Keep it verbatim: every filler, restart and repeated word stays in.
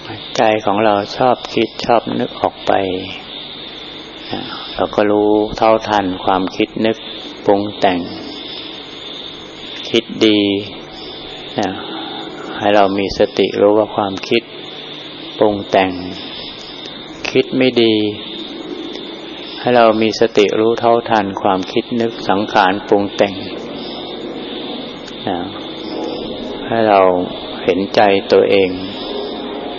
ใจของเราชอบคิดชอบนึกออกไปเราก็รู้เท่าทันความคิดนึกปรุงแต่งคิดดีให้เรามีสติรู้ว่าความคิดปรุงแต่งคิดไม่ดีให้เรามีสติรู้เท่าทันความคิดนึกสังขารปรุงแต่งให้เราเห็นใจตัวเอง